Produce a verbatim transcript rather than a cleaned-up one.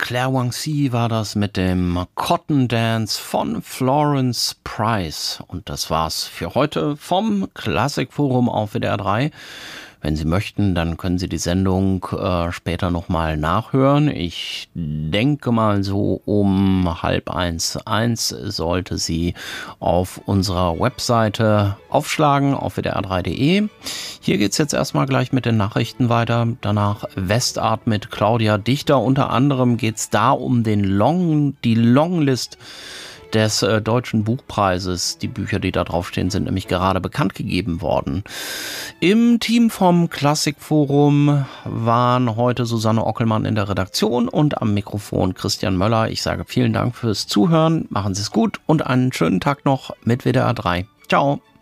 Clairvoyancy war das mit dem Cotton Dance von Florence Price. Und das war's für heute vom Klassikforum auf W D R drei. Wenn Sie möchten, dann können Sie die Sendung äh, später nochmal nachhören. Ich denke mal so um halb eins, eins sollte sie auf unserer Webseite aufschlagen, auf W D R drei Punkt de. Hier geht's jetzt erstmal gleich mit den Nachrichten weiter. Danach Westart mit Claudia Dichter. Unter anderem geht's da um den Long, die Longlist des äh, Deutschen Buchpreises. Die Bücher, die da draufstehen, sind nämlich gerade bekannt gegeben worden. Im Team vom Klassikforum waren heute Susanne Ockelmann in der Redaktion und am Mikrofon Christian Möller. Ich sage vielen Dank fürs Zuhören, machen Sie es gut und einen schönen Tag noch mit W D R drei. Ciao!